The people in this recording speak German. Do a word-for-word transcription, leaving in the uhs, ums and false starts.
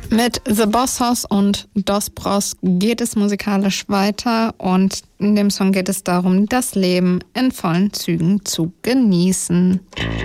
Mit The Bossos und Dos Bros geht es musikalisch weiter und in dem Song geht es darum, das Leben in vollen Zügen zu genießen.